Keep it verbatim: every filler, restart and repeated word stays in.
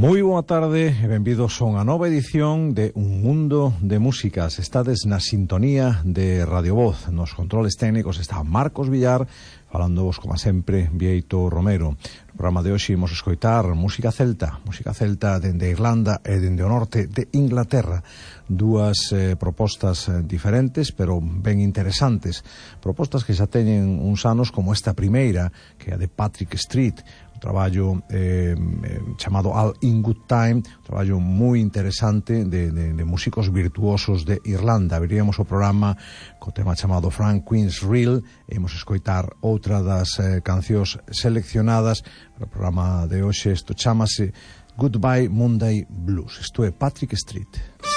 Moi boa tarde e benvidos a unha nova edición de Un Mundo de Músicas. Estades na sintonía de Radio Voz. Nos controles técnicos está Marcos Villar, falándovos, como sempre, Vieito Romero. No programa de hoxe imos escoitar música celta, música celta dende Irlanda e dende o norte de Inglaterra. Dúas eh, propostas eh, diferentes, pero ben interesantes. Propostas que xa teñen uns anos, como esta primeira, que é a de Patrick Street, traballo eh, chamado All in Good Time, un traballo moi interesante de, de, de músicos virtuosos de Irlanda. Veríamos o programa co tema chamado Frank Queen's Reel e imos escoitar outra das eh, cancións seleccionadas para o programa de hoxe. Isto chamase Goodbye Monday Blues. Isto é Patrick Street.